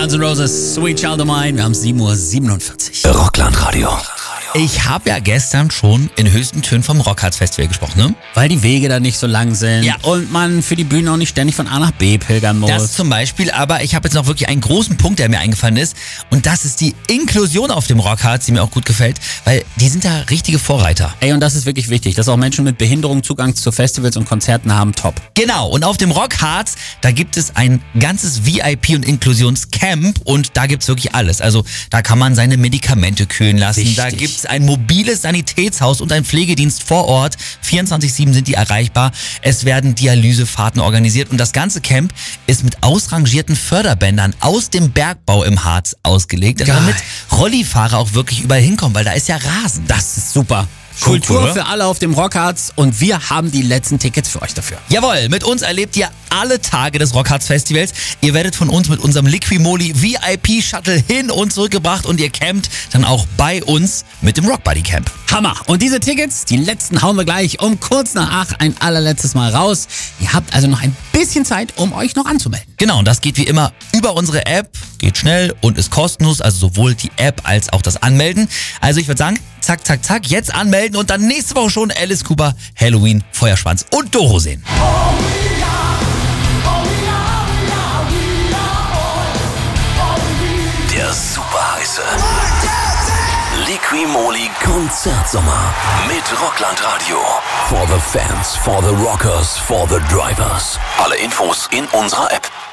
Guns N' Roses, Sweet Child of Mine. Wir haben 7:47 Uhr. Rocklandradio. Ich habe ja gestern schon in höchsten Tönen vom Rockharz Festival gesprochen, ne? Weil die Wege da nicht so lang sind Ja. und man für die Bühne auch nicht ständig von A nach B pilgern muss. Das zum Beispiel, aber ich habe jetzt noch wirklich einen großen Punkt, der mir eingefallen ist. Und das ist die Inklusion auf dem Rockharz, die mir auch gut gefällt, weil die sind da richtige Vorreiter. Ey, und das ist wirklich wichtig, dass auch Menschen mit Behinderung Zugang zu Festivals und Konzerten haben, top. Genau, und auf dem Rockharz, da gibt es ein ganzes VIP- und Inklusionscamp und da gibt's wirklich alles. Also da kann man seine Medikamente kühlen lassen, Richtig. da gibt's ein mobiles Sanitätshaus und ein Pflegedienst vor Ort. 24/7 sind die erreichbar. Es werden Dialysefahrten organisiert und das ganze Camp ist mit ausrangierten Förderbändern aus dem Bergbau im Harz ausgelegt, Geil. damit Rollifahrer auch wirklich überall hinkommen, weil da ist ja Rasen. Das ist super. Cool, Kultur oder? für alle auf dem Rockharz und wir haben die letzten Tickets für euch dafür. Jawohl, mit uns erlebt ihr alle Tage des Rockharz Festivals. Ihr werdet von uns mit unserem Liquimoli VIP-Shuttle hin und zurückgebracht und ihr campt dann auch bei uns mit dem Rockbuddy Camp. Hammer. Und diese Tickets, die letzten hauen wir gleich um kurz nach 8 ein allerletztes Mal raus. Ihr habt also noch ein bisschen Zeit, um euch noch anzumelden. Genau, und das geht wie immer über unsere App, geht schnell und ist kostenlos, also sowohl die App als auch das Anmelden. Also ich würde sagen, zack, zack, zack, jetzt anmelden und dann nächste Woche schon Alice Cooper, Halloween, Feuerschwanz und Doro sehen. Der super heiße Liquimoli Konzertsommer mit Rocklandradio. For the fans, for the rockers, for the drivers. Alle Infos in unserer App.